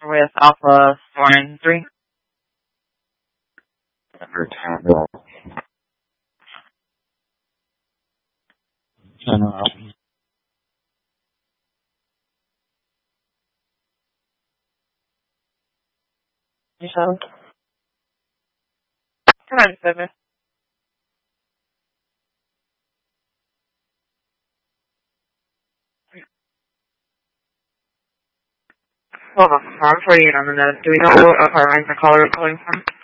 with Alpha 493. Under 10 off. 10 off. Michelle. 297. Hold on, I'm 48 on the note. Do we know what lines the caller is calling from?